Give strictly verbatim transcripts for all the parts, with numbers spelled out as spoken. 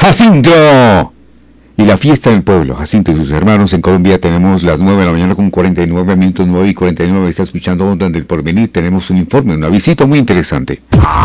Jacinto y la fiesta del pueblo. Jacinto y sus hermanos. En Colombia tenemos las nueve de la mañana con cuarenta y nueve minutos, nueve y cuarenta y nueve. Está escuchando Onda del Porvenir. Tenemos un informe, una visita muy interesante.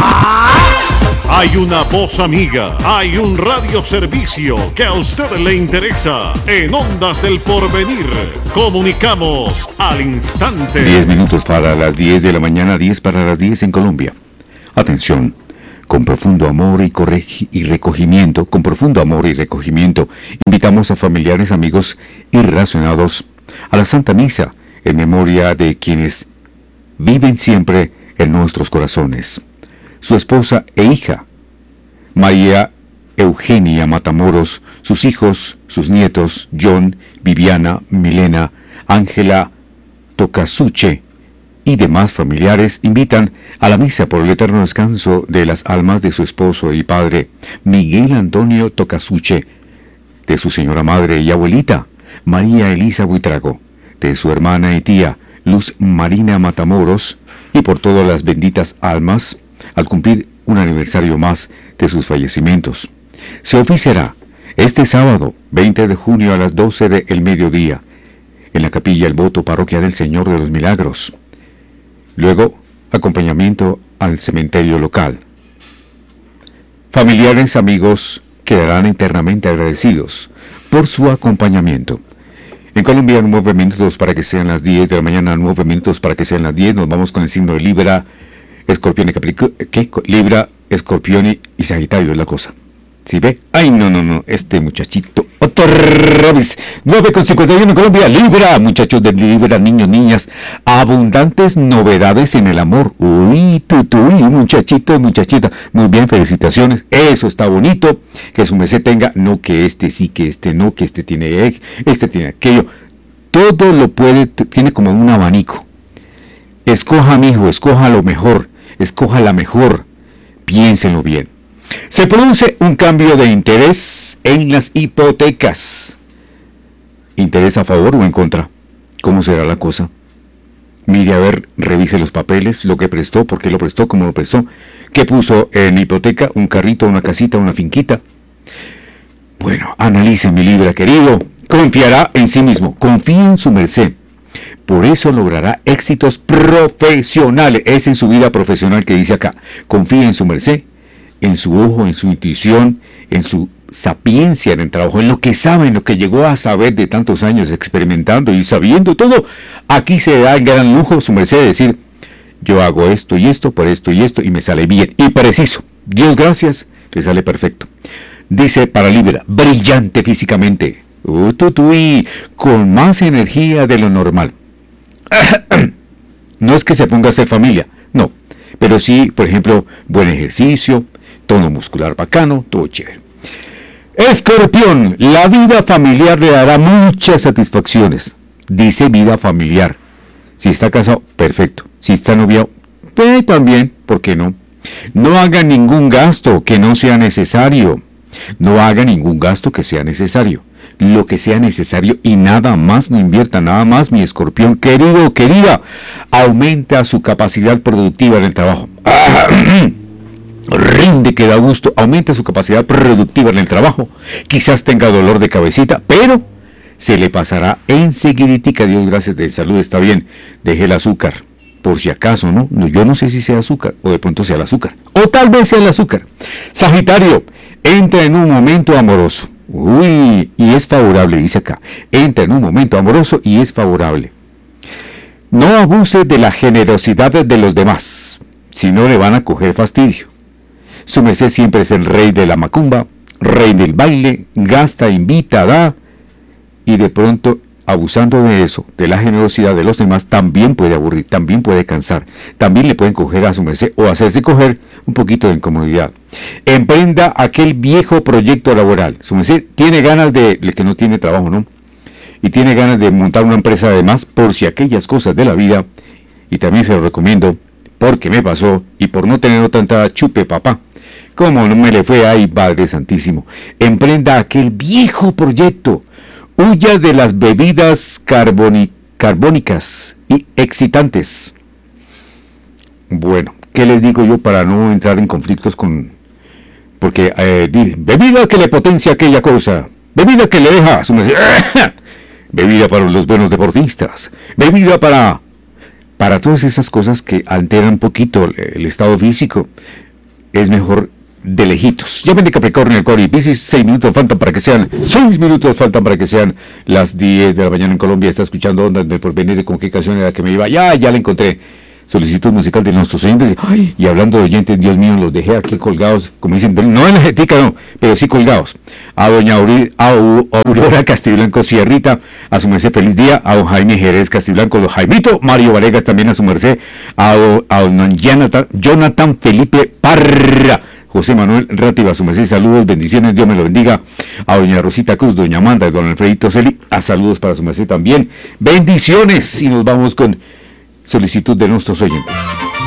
Hay una voz amiga, hay un radioservicio que a usted le interesa. En Ondas del Porvenir, comunicamos al instante. diez minutos para las diez de la mañana, diez para las diez en Colombia. Atención, con profundo amor y, corregi- y recogimiento, con profundo amor y recogimiento, invitamos a familiares, amigos y relacionados a la Santa Misa en memoria de quienes viven siempre en nuestros corazones. Su esposa e hija, María Eugenia Matamoros, sus hijos, sus nietos, John, Viviana, Milena, Ángela Tocasuche y demás familiares invitan a la misa por el eterno descanso de las almas de su esposo y padre, Miguel Antonio Tocasuche, de su señora madre y abuelita, María Elisa Buitrago, de su hermana y tía, Luz Marina Matamoros, y por todas las benditas almas, al cumplir un aniversario más de sus fallecimientos. Se oficiará este sábado, veinte de junio a las doce del mediodía, en la capilla El Voto, Parroquia del Señor de los Milagros. Luego, acompañamiento al cementerio local. Familiares, amigos, quedarán eternamente agradecidos por su acompañamiento. En Colombia, nueve minutos para que sean las diez de la mañana, nueve minutos para que sean las diez. Nos vamos con el signo de Libra, Escorpión y Capricornio. ¿Qué? Libra, Escorpión y Sagitario es la cosa. ¿Sí ve? Ay, no, no, no, este muchachito. Otra vez. nueve con cincuenta y uno en Colombia. Libra, muchachos de Libra, niños, niñas. Abundantes novedades en el amor. Uy, tutu, uy, muchachito, muchachita. Muy bien, felicitaciones. Eso está bonito. Que su merced tenga, no que este sí, que este no, que este tiene, este tiene aquello. Todo lo puede, tiene como un abanico. Escoja, mijo, escoja lo mejor. Escoja la mejor. Piénsenlo bien. Se produce un cambio de interés en las hipotecas. ¿Interés a favor o en contra? ¿Cómo será la cosa? Mire, a ver, revise los papeles, lo que prestó, por qué lo prestó, cómo lo prestó, qué puso en hipoteca, un carrito, una casita, una finquita. Bueno, analice, mi Libra querido. Confiará en sí mismo, confía en su merced. Por eso logrará éxitos profesionales. Es en su vida profesional que dice acá. Confía en su merced, en su ojo, en su intuición, en su sapiencia en el trabajo, en lo que sabe, en lo que llegó a saber de tantos años experimentando y sabiendo todo. Aquí se da el gran lujo, su merced, de decir, yo hago esto y esto, por esto y esto, y me sale bien y preciso. Dios gracias, le sale perfecto. Dice para Libra, brillante físicamente, ututuy, con más energía de lo normal. No es que se ponga a hacer familia, no, pero sí, por ejemplo, buen ejercicio, tono muscular bacano, todo chévere. Escorpión, la vida familiar le dará muchas satisfacciones. Dice vida familiar. Si está casado, perfecto. Si está noviado, pues también, ¿por qué no? No haga ningún gasto que no sea necesario. No haga ningún gasto que sea necesario. Lo que sea necesario y nada más, no invierta nada más, mi escorpión querido o querida. Aumenta su capacidad productiva en el trabajo. Rinde que da gusto, aumenta su capacidad productiva en el trabajo. Quizás tenga dolor de cabecita, pero se le pasará enseguidita. Dios gracias, de salud está bien. Deje el azúcar, por si acaso, ¿no? Yo no sé si sea azúcar, o de pronto sea el azúcar, o tal vez sea el azúcar. Sagitario, entra en un momento amoroso. Uy, y es favorable, dice acá. Entra en un momento amoroso y es favorable. No abuse de la generosidad de los demás, si no le van a coger fastidio. Su merced siempre es el rey de la macumba, rey del baile, gasta, invita, da, y de pronto, abusando de eso, de la generosidad de los demás, también puede aburrir, también puede cansar, también le pueden coger a su merced o hacerse coger un poquito de incomodidad. Emprenda aquel viejo proyecto laboral. Su merced tiene ganas de, el que no tiene trabajo, ¿no? Y tiene ganas de montar una empresa además, por si aquellas cosas de la vida, y también se lo recomiendo, porque me pasó, y por no tener tanta chupe papá, como no me le fue, ay Padre Santísimo. Emprenda aquel viejo proyecto. Huya de las bebidas carboni- carbónicas y excitantes. Bueno, ¿qué les digo yo para no entrar en conflictos con porque eh, di, bebida que le potencia aquella cosa, bebida que le deja su merced, bebida para los buenos deportistas, bebida para, para todas esas cosas que alteran un poquito el, el estado físico. Es mejor de lejitos. Llamen de Capricornio, Acuario y Piscis. Seis minutos faltan para que sean, seis minutos faltan para que sean las diez de la mañana en Colombia. Está escuchando Ondas del Porvenir. ¿Con qué canción era que me iba? Ya, ya la encontré. Solicitud musical de nuestros oyentes. Ay, y hablando de oyentes, Dios mío, los dejé aquí colgados, como dicen, no en la jetica, no, pero sí colgados. A doña Auri, a Aurora Castiblanco Sierrita, a su merced, feliz día. A don Jaime Jerez Castiblanco, don Jaimito, Mario Varegas también a su merced. A, a don Jonathan, Jonathan Felipe Parra, José Manuel Rátiva, a su merced, saludos, bendiciones, Dios me lo bendiga. A doña Rosita Cruz, doña Amanda, don Alfredito Celi, a saludos para su merced también. Bendiciones, y nos vamos con solicitud de nuestros oyentes.